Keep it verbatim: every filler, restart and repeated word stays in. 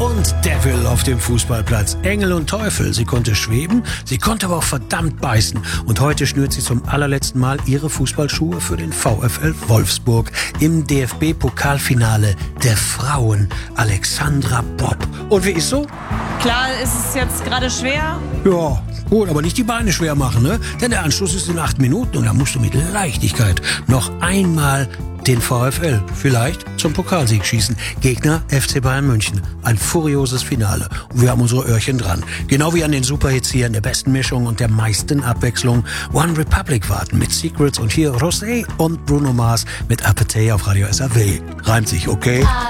und Devil auf dem Fußballplatz. Engel und Teufel. Sie konnte schweben, sie konnte aber auch verdammt beißen. Und heute schnürt sie zum allerletzten Mal ihre Fußballschuhe für den VfL Wolfsburg im D F B-Pokalfinale der Frauen. Alexandra Popp. Und wie ist so? Klar ist es jetzt gerade schwer. Ja, gut, aber nicht die Beine schwer machen, ne? Denn der Anschluss ist in acht Minuten und da musst du mit Leichtigkeit noch einmal den VfL vielleicht zum Pokalsieg schießen. Gegner F C Bayern München. Ein furioses Finale. Und wir haben unsere Öhrchen dran. Genau wie an den Superhits hier in der besten Mischung und der meisten Abwechslung. One Republic warten mit Secrets und hier Rosé und Bruno Mars mit Appetite auf Radio S R W. Reimt sich, okay?